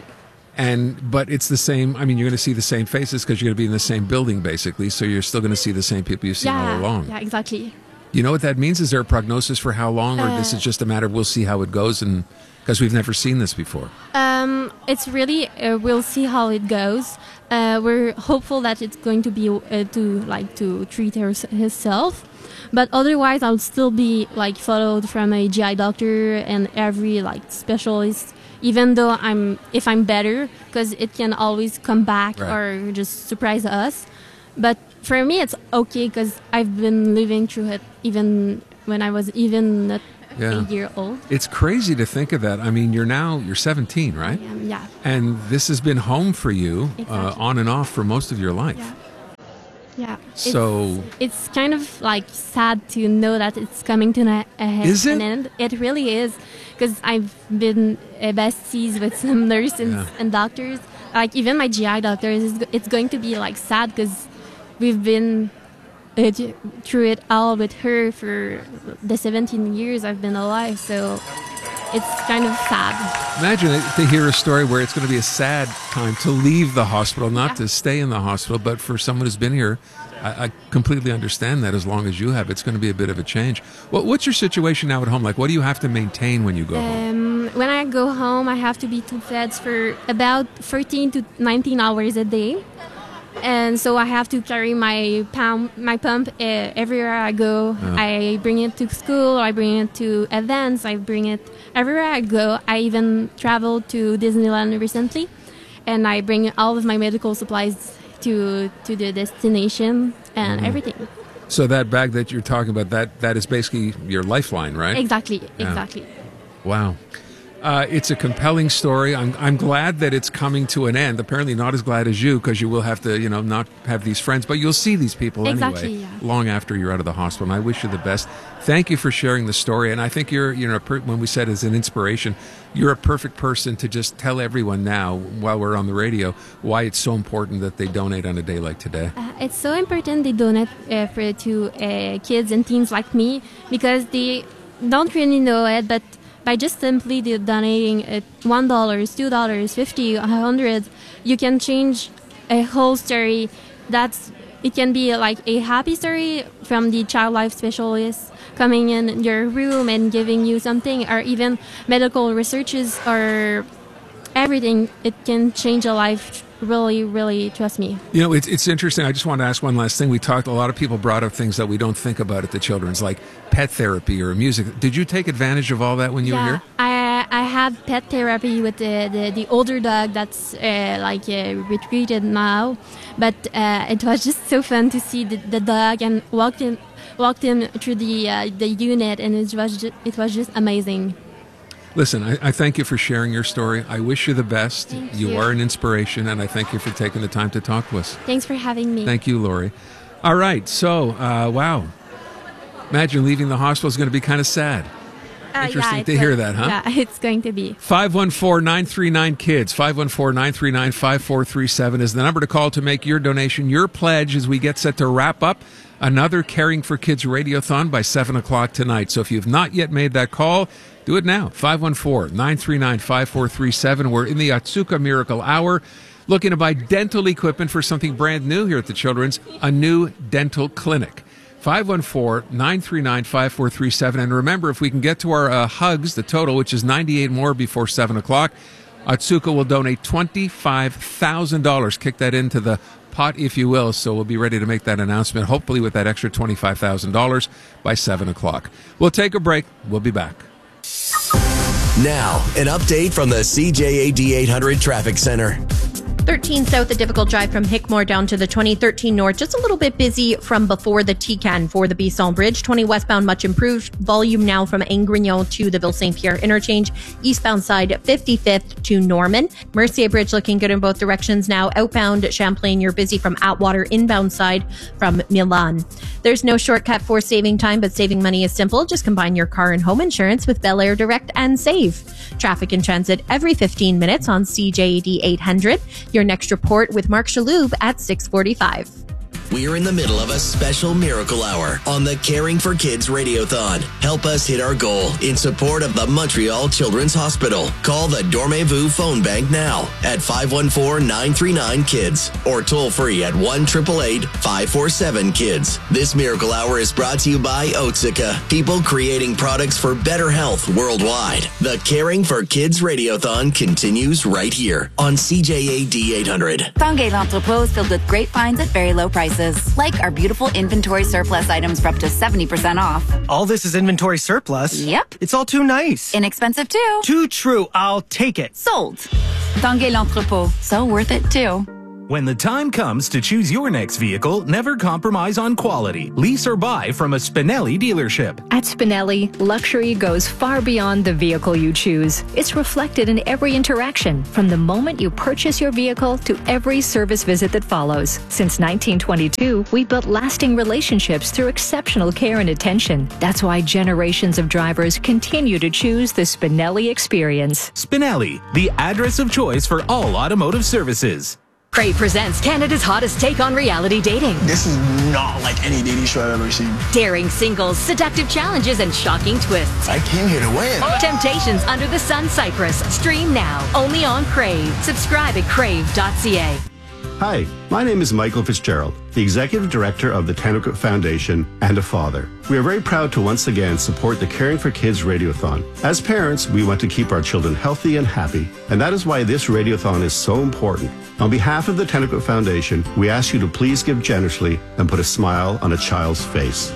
But it's the same, I mean, you're going to see the same faces because you're going to be in the same building, basically, so you're still going to see the same people you've seen all along. Yeah, exactly. You know what that means? Is there a prognosis for how long, or this is just a matter of we'll see how it goes, and because we've never seen this before? It's really, we'll see how it goes. We're hopeful that it's going to be to treat herself, but otherwise I'll still be followed from a GI doctor and every specialist, even though if I'm better, because it can always come back or just surprise us. But for me, it's okay because I've been living through it even when I was not 8 years old. It's crazy to think of that. I mean, you're 17, right? Yeah. And this has been home for you on and off for most of your life. Yeah. So it's kind of sad to know that it's coming to an end. It really is, because I've been besties with some nurses and doctors. Even my GI doctor, it's going to be sad because we've been through it all with her for the 17 years I've been alive, so it's kind of sad. Imagine to hear a story where it's going to be a sad time to leave the hospital, not to stay in the hospital, but for someone who's been here, I completely understand that. As long as you have, it's going to be a bit of a change. What's your situation now at home? What do you have to maintain when you go home? When I go home, I have to be fed for about 13 to 19 hours a day. And so I have to carry my pump everywhere I go. I bring it to school, I bring it to events, I bring it everywhere I go. I even traveled to Disneyland recently, and I bring all of my medical supplies to the destination and everything. So that bag that you're talking about, that is basically your lifeline, right? Exactly. Wow. It's a compelling story. I'm glad that it's coming to an end. Apparently not as glad as you, because you will have to, not have these friends, but you'll see these people anyway, long after you're out of the hospital. And I wish you the best. Thank you for sharing the story. And I think you're when we said as an inspiration, you're a perfect person to just tell everyone now, while we're on the radio, why it's so important that they donate on a day like today. It's so important they donate to kids and teens like me, because they don't really know it, but by just simply donating $1, $2, $50, $100, you can change a whole story. It can be a happy story from the child life specialist coming in your room and giving you something, or even medical researches or everything. It can change a life. Really, really, trust me. It's interesting. I just want to ask one last thing. A lot of people brought up things that we don't think about at the children's, like pet therapy or music. Did you take advantage of all that when you were here? I had pet therapy with the older dog that's retreated now, but it was just so fun to see the dog and walked him through the unit, and it was just amazing. Listen, I thank you for sharing your story. I wish you the best. Thank you are an inspiration, and I thank you for taking the time to talk to us. Thanks for having me. Thank you, Lori. All right, so, wow. Imagine leaving the hospital is going to be kind of sad. Interesting to hear that, huh? Yeah, it's going to be. 514-939-KIDS. 514-939-5437 is the number to call to make your donation, your pledge, as we get set to wrap up another Caring for Kids Radiothon by 7 o'clock tonight. So if you've not yet made that call, do it now. 514-939-5437. We're in the Otsuka Miracle Hour, looking to buy dental equipment for something brand new here at the Children's, a new dental clinic. 514-939-5437. And remember, if we can get to our hugs, the total, which is 98 more before 7 o'clock, Otsuka will donate $25,000. Kick that into the pot, if you will. So we'll be ready to make that announcement, hopefully with that extra $25,000 by 7 o'clock. We'll take a break. We'll be back. Now, an update from the CJAD 800 Traffic Center. 13 South, a difficult drive from Hickmore down to the 20. 13 North, just a little bit busy from before the Tican for the Bisson Bridge. 20 westbound, much improved. Volume now from Angrignon to the Ville St. Pierre interchange. Eastbound side, 55th to Norman. Mercier Bridge looking good in both directions now. Outbound Champlain, you're busy from Atwater. Inbound side from Milan. There's no shortcut for saving time, but saving money is simple. Just combine your car and home insurance with Bel Air Direct and save. Traffic in transit every 15 minutes on CJAD 800. Your next report with Mark Shaloub at 6:45. We're in the middle of a special Miracle Hour on the Caring for Kids Radiothon. Help us hit our goal in support of the Montreal Children's Hospital. Call the Dormez-vous phone bank now at 514-939-KIDS or toll free at 1-888-547-KIDS. This Miracle Hour is brought to you by Otsuka, people creating products for better health worldwide. The Caring for Kids Radiothon continues right here on CJAD 800. Fangay L'Entrepôt is filled with great finds at very low prices, like our beautiful inventory surplus items for up to 70% off. All this is inventory surplus? Yep. It's all too nice. Inexpensive too. Too true. I'll take it. Sold. Fangay L'Entrepôt. So worth it too. When the time comes to choose your next vehicle, never compromise on quality. Lease or buy from a Spinelli dealership. At Spinelli, luxury goes far beyond the vehicle you choose. It's reflected in every interaction, from the moment you purchase your vehicle to every service visit that follows. Since 1922, we built lasting relationships through exceptional care and attention. That's why generations of drivers continue to choose the Spinelli experience. Spinelli, the address of choice for all automotive services. Crave presents Canada's hottest take on reality dating. This is not like any dating show I've ever seen. Daring singles, seductive challenges, and shocking twists. I came here to win. Temptations Under the Sun Cyprus. Stream now, only on Crave. Subscribe at crave.ca. Hi, my name is Michael Fitzgerald, the Executive Director of the Tennecook Foundation and a father. We are very proud to once again support the Caring for Kids Radiothon. As parents, we want to keep our children healthy and happy, and that is why this Radiothon is so important. On behalf of the Tennecook Foundation, we ask you to please give generously and put a smile on a child's face.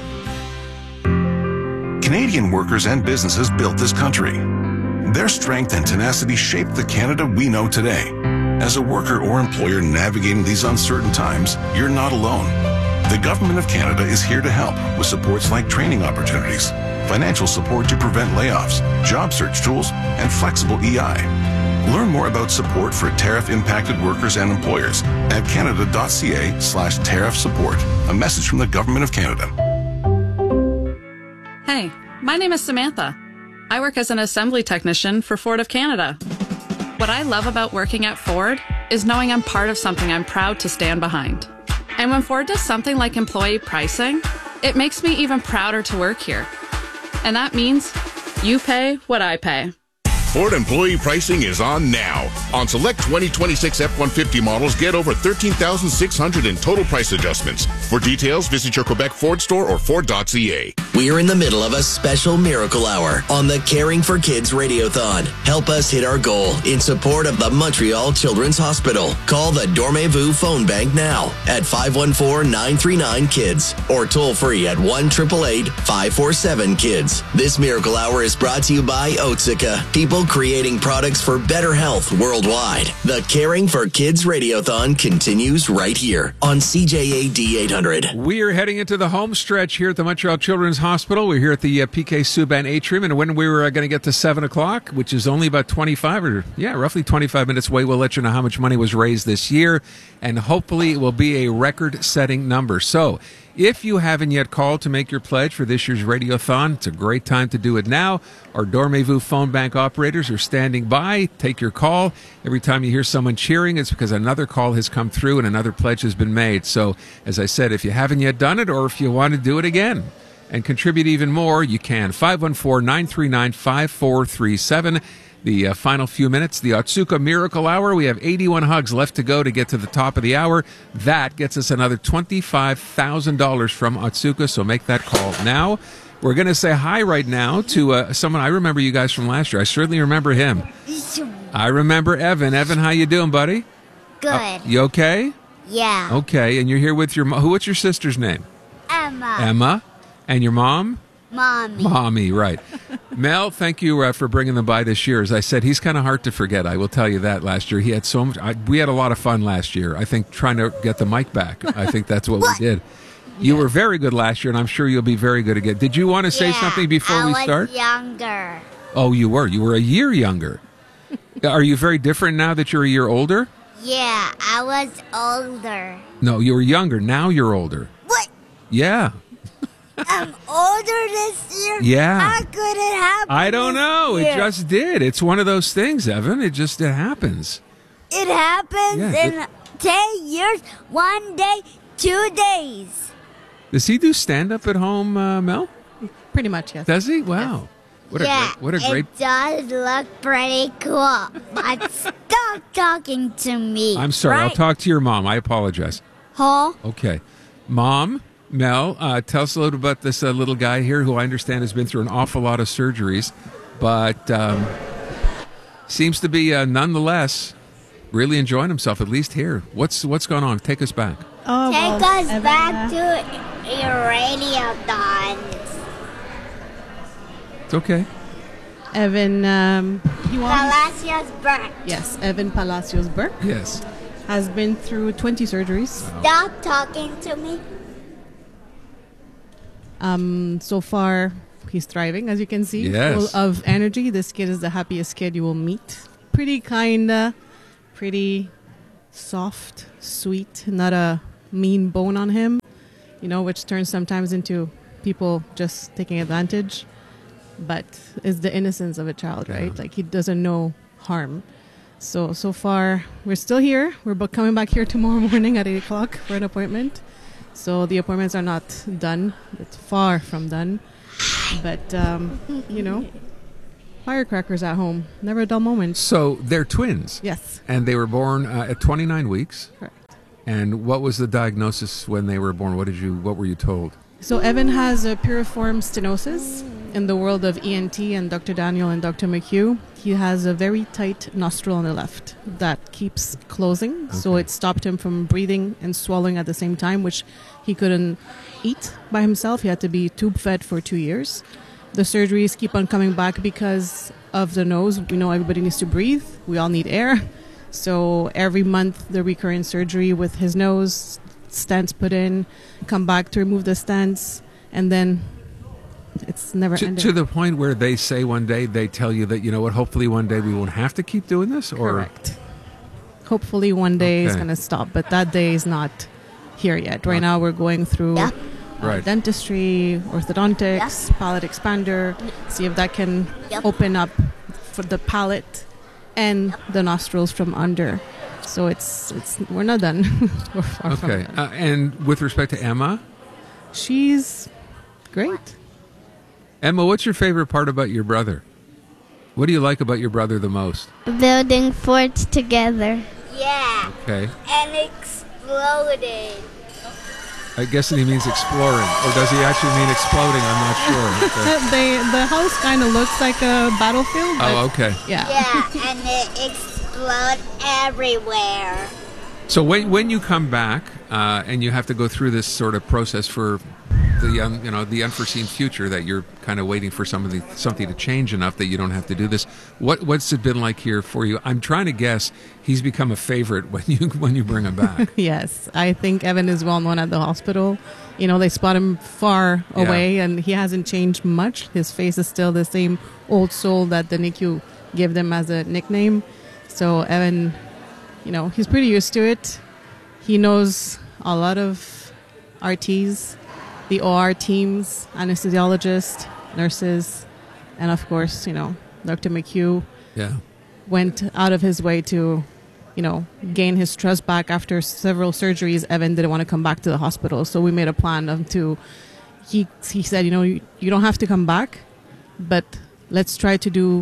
Canadian workers and businesses built this country. Their strength and tenacity shaped the Canada we know today. As a worker or employer navigating these uncertain times, you're not alone. The Government of Canada is here to help with supports like training opportunities, financial support to prevent layoffs, job search tools, and flexible EI. Learn more about support for tariff-impacted workers and employers at canada.ca/tariff support. A message from the Government of Canada. Hey, my name is Samantha. I work as an assembly technician for Ford of Canada. What I love about working at Ford is knowing I'm part of something I'm proud to stand behind. And when Ford does something like employee pricing, it makes me even prouder to work here. And that means you pay what I pay. Ford employee pricing is on now. On select 2026 F-150 models, get over $13,600 in total price adjustments. For details, visit your Quebec Ford store or Ford.ca. We're in the middle of a special Miracle Hour on the Caring for Kids Radiothon. Help us hit our goal in support of the Montreal Children's Hospital. Call the Dormez-vous phone bank now at 514-939-KIDS or toll free at 1-888-547-KIDS. This Miracle Hour is brought to you by Otsuka, people creating products for better health worldwide. The Caring for Kids Radiothon continues right here on CJAD 800. We are heading into the home stretch here at the Montreal Children's Hospital. We're here at the PK Subban Atrium, and when we were going to get to 7 o'clock, which is only about roughly 25 minutes away, we'll let you know how much money was raised this year, and hopefully it will be a record-setting number. So, if you haven't yet called to make your pledge for this year's Radiothon, it's a great time to do it now. Our Dormez-vous phone bank operators are standing by. Take your call. Every time you hear someone cheering, it's because another call has come through and another pledge has been made. So, as I said, if you haven't yet done it or if you want to do it again and contribute even more, you can. 514-939-5437. The final few minutes, the Otsuka Miracle Hour. We have 81 hugs left to go to get to the top of the hour. That gets us another $25,000 from Otsuka, so make that call now. We're going to say hi right now to someone I remember you guys from last year. I certainly remember him. I remember Evan. Evan, how you doing, buddy? Good. You okay? Yeah. Okay, and you're here with your mom. What's your sister's name? Emma. Emma. And your mom? Mommy. Mommy, right. Mel, thank you for bringing them by this year. As I said, he's kind of hard to forget. I will tell you that last year. He had so much. We had a lot of fun last year. I think trying to get the mic back. I think that's what we did. You were very good last year, and I'm sure you'll be very good again. Did you want to say something before we start? I was younger. Oh, you were. You were a year younger. Are you very different now that you're a year older? Yeah, I was older. No, you were younger. Now you're older. What? Yeah. I'm older this year? Yeah. How could it happen? I don't know. It just did. It's one of those things, Evan. It happens. It happens in 10 years. One day, 2 days. Does he do stand-up at home, Mel? Pretty much, yes. Does he? Wow. What a great... It does look pretty cool. But stop talking to me. I'm sorry. Right? I'll talk to your mom. I apologize. Huh? Okay. Mom, Mel, tell us a little about this little guy here who I understand has been through an awful lot of surgeries, but seems to be nonetheless really enjoying himself, at least here. What's going on? Take us back. Oh, take us back to a radio dance. It's okay. Evan, Palacios Burke. Yes, Evan Palacios Burke. Yes. Has been through 20 surgeries. Stop talking to me. So far, he's thriving, as you can see. Yes. Full of energy. This kid is the happiest kid you will meet. Pretty pretty soft, sweet, not a mean bone on him, which turns sometimes into people just taking advantage. But it's the innocence of a child, right? Like, he doesn't know harm. So far, we're still here. We're coming back here tomorrow morning at 8 o'clock for an appointment. So the appointments are not done. It's far from done. But, firecrackers at home. Never a dull moment. So they're twins. Yes. And they were born at 29 weeks. Correct. And what was the diagnosis when they were born? What were you told? So Evan has a piriform stenosis. In the world of ENT and Dr. Daniel and Dr. McHugh, he has a very tight nostril on the left that keeps closing. Okay. So it stopped him from breathing and swallowing at the same time, which he couldn't eat by himself. He had to be tube fed for 2 years. The surgeries keep on coming back because of the nose. We know everybody needs to breathe. We all need air. So every month, the recurrent surgery with his nose, stents put in, come back to remove the stents, and then it's never ending. To the point where they say one day, they tell you that, hopefully one day we won't have to keep doing this? Or? Correct. Hopefully one day it's going to stop, but that day is not here yet. Right now we're going through dentistry, orthodontics, palate expander, see if that can open up for the palate and the nostrils from under. So we're not done. We're far from done. And with respect to Emma? She's great. Emma, what's your favorite part about your brother? What do you like about your brother the most? Building forts together. Yeah. Okay. And exploding. I guess he means exploring. Or does he actually mean exploding? I'm not sure. Okay. The house kind of looks like a battlefield. Oh, okay. Yeah. Yeah, and it explodes everywhere. So when you come back and you have to go through this sort of process for the unforeseen future, that you're kind of waiting for something to change enough that you don't have to do this. What's it been like here for you? I'm trying to guess he's become a favorite when you bring him back. Yes, I think Evan is well known at the hospital. They spot him far away, and he hasn't changed much. His face is still the same old soul that the NICU gave them as a nickname. So Evan, he's pretty used to it. He knows a lot of RTs, the OR teams, anesthesiologists, nurses, and of course, Dr. McHugh went out of his way to, gain his trust back. After several surgeries, Evan didn't want to come back to the hospital, so we made a plan he said, you don't have to come back, but let's try to do,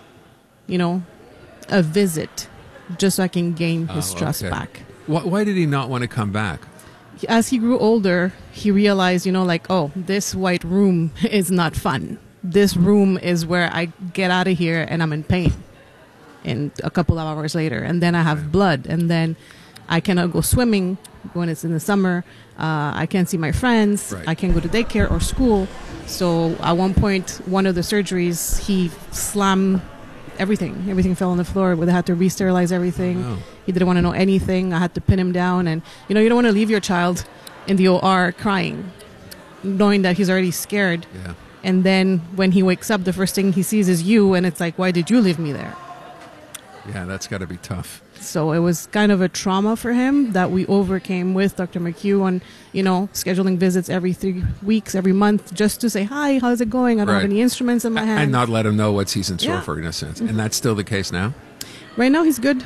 a visit just so I can gain his trust back. Why did he not want to come back? As he grew older, he realized, this white room is not fun. This room is where I get out of here and I'm in pain. And a couple of hours later, and then I have blood, and then I cannot go swimming when it's in the summer. I can't see my friends. Right. I can't go to daycare or school. So at one point, one of the surgeries, he slammed everything. Everything fell on the floor. We had to re-sterilize everything. Oh. He didn't want to know anything. I had to pin him down. And, you don't want to leave your child in the OR crying, knowing that he's already scared. Yeah. And then when he wakes up, the first thing he sees is you. And it's like, why did you leave me there? Yeah, that's got to be tough. So it was kind of a trauma for him that we overcame with Dr. McHugh on, scheduling visits every 3 weeks, every month, just to say, hi, how's it going? I don't have any instruments in my hand. And not let him know what he's in store for, in a sense. And that's still the case now? Right now, he's good.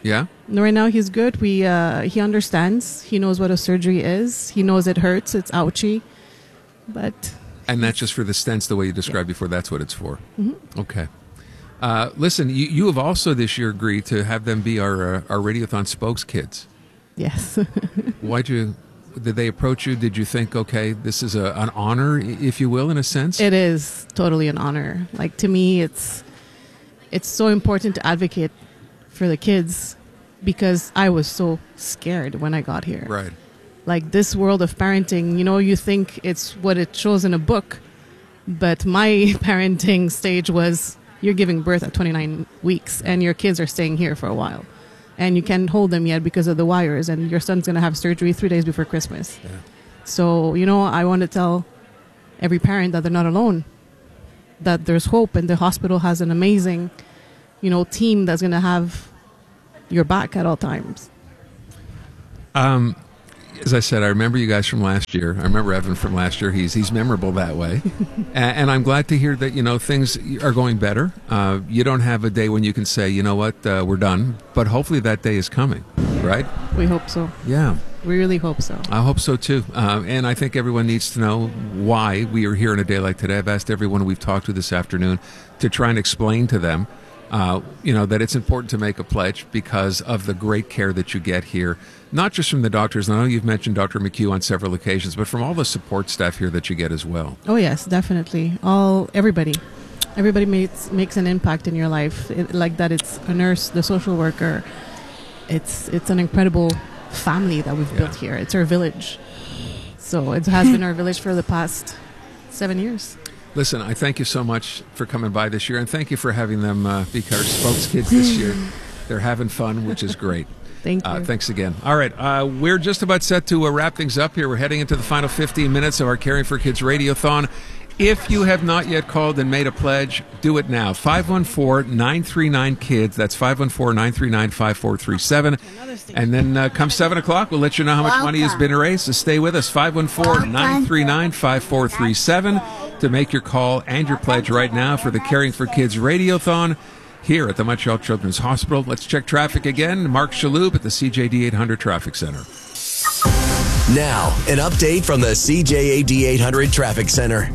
Yeah? Right now he's good. He understands. He knows what a surgery is. He knows it hurts. It's ouchy. But... And that's just for the stents, the way you described before. That's what it's for. Mm-hmm. Okay. Listen, you have also this year agreed to have them be our Radiothon spokes kids. Yes. Did they approach you? Did you think, okay, this is an honor, if you will, in a sense? It is totally an honor. Like, to me, it's so important to advocate for the kids because I was so scared when I got here. Right. Like, this world of parenting, you think it's what it shows in a book, but my parenting stage was you're giving birth at 29 weeks and your kids are staying here for a while. And you can't hold them yet because of the wires, and your son's going to have surgery 3 days before Christmas. Yeah. So, I want to tell every parent that they're not alone, that there's hope, and the hospital has an amazing, team that's going to have your back at all times. As I said, I remember you guys from last year. I remember Evan from last year. He's memorable that way. And I'm glad to hear that, things are going better. You don't have a day when you can say, you know what, we're done. But hopefully that day is coming, right? We hope so. Yeah. We really hope so. I hope so, too. And I think everyone needs to know why we are here on a day like today. I've asked everyone we've talked to this afternoon to try and explain to them, that it's important to make a pledge because of the great care that you get here. Not just from the doctors. I know you've mentioned Dr. McHugh on several occasions, but from all the support staff here that you get as well. Oh, yes, definitely. Everybody makes an impact in your life. Like that, it's a nurse, the social worker. It's an incredible family that we've built here. It's our village. So it has been our village for the past 7 years. Listen, I thank you so much for coming by this year, and thank you for having them be our spokes kids this year. They're having fun, which is great. Thank you. Thanks again. All right, we're just about set to wrap things up here. We're heading into the final 15 minutes of our Caring for Kids Radiothon. If you have not yet called and made a pledge, do it now. 514-939-KIDS. That's 514-939-5437. And then come 7 o'clock, we'll let you know how much money has been raised. So stay with us. 514-939-5437 to make your call and your pledge right now for the Caring for Kids Radiothon here at the Montreal Children's Hospital. Let's check traffic again. Mark Shaloub at the CJAD 800 Traffic Center. Now, an update from the CJAD 800 Traffic Center.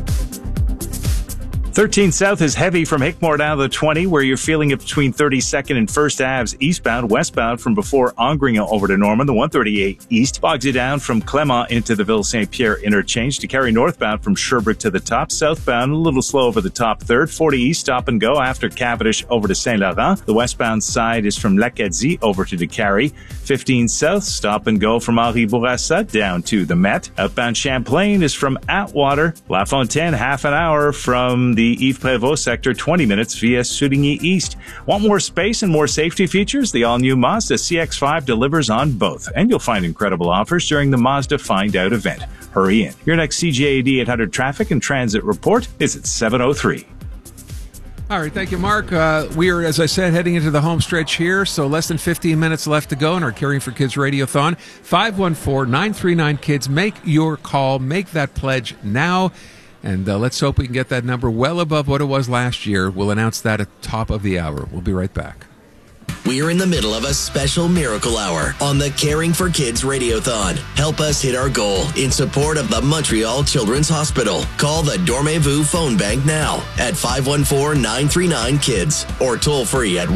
13 South is heavy from Hickmore down to the 20, where you're feeling it between 32nd and 1st Aves eastbound, westbound from before Angringant over to Norman. The 138 East bogs you down from Clement into the Ville St. Pierre interchange to carry northbound from Sherbrooke to the top. Southbound, a little slow over the top 3rd. 40 East stop and go after Cavendish over to Saint Laurent. The westbound side is from L'acadie over to Décarie. 15 South stop and go from Henri Bourassa down to the Met. Outbound Champlain is from Atwater. La Fontaine, half an hour from the Yves Prévost sector, 20 minutes via Souligny East. Want more space and more safety features? The all-new Mazda CX-5 delivers on both, and you'll find incredible offers during the Mazda Find Out event. Hurry in. Your next CJAD 800 traffic and transit report is at 7:03. All right, thank you, Mark. We are, as I said, heading into the home stretch here, so less than 15 minutes left to go in our Caring for Kids Radiothon. 514-939-KIDS. Make your call. Make that pledge now. And let's hope we can get that number well above what it was last year. We'll announce that at the top of the hour. We'll be right back. We're in the middle of a special miracle hour on the Caring for Kids Radiothon. Help us hit our goal in support of the Montreal Children's Hospital. Call the Dormez-vous phone bank now at 514-939-KIDS or toll free at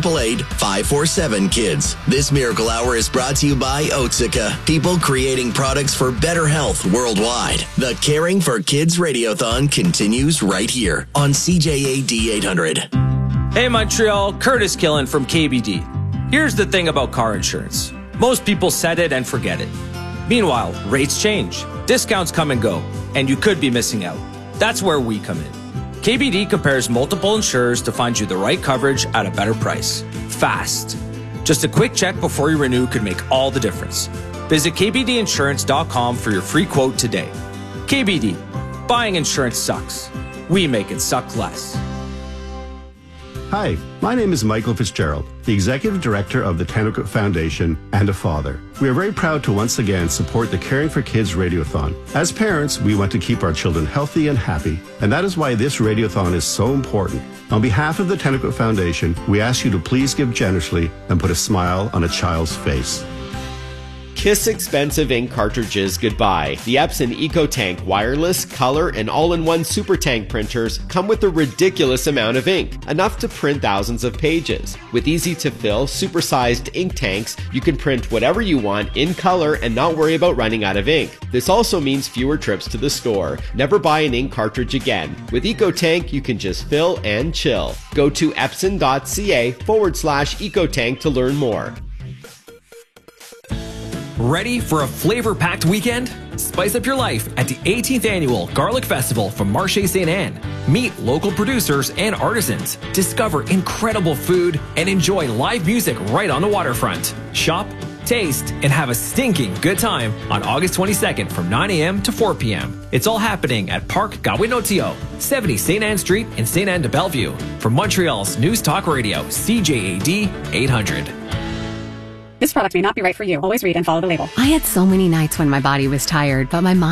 1-888-547-KIDS. This miracle hour is brought to you by Otsuka, people creating products for better health worldwide. The Caring for Kids Radiothon continues right here on CJAD 800. Hey Montreal, Curtis Killen from KBD. Here's the thing about car insurance. Most people set it and forget it. Meanwhile, rates change, discounts come and go, and you could be missing out. That's where we come in. KBD compares multiple insurers to find you the right coverage at a better price. Fast. Just a quick check before you renew could make all the difference. Visit kbdinsurance.com for your free quote today. KBD. Buying insurance sucks. We make it suck less. Hi, my name is Michael Fitzgerald, the Executive Director of the Tennecook Foundation and a father. We are very proud to once again support the Caring for Kids Radiothon. As parents, we want to keep our children healthy and happy, and that is why this Radiothon is so important. On behalf of the Tennecook Foundation, we ask you to please give generously and put a smile on a child's face. Kiss expensive ink cartridges goodbye. The Epson EcoTank wireless, color, and all-in-one super tank printers come with a ridiculous amount of ink, enough to print thousands of pages. With easy-to-fill, super-sized ink tanks, you can print whatever you want in color and not worry about running out of ink. This also means fewer trips to the store. Never buy an ink cartridge again. With EcoTank, you can just fill and chill. Go to epson.ca/EcoTank to learn more. Ready for a flavor-packed weekend? Spice up your life at the 18th Annual Garlic Festival from Marché St. Anne. Meet local producers and artisans, discover incredible food, and enjoy live music right on the waterfront. Shop, taste, and have a stinking good time on August 22nd from 9 a.m. to 4 p.m. It's all happening at Parc Gawinotio, 70 St. Anne Street in St. Anne de Bellevue. From Montreal's News Talk Radio, CJAD 800. This product may not be right for you. Always read and follow the label. I had so many nights when my body was tired, but my mind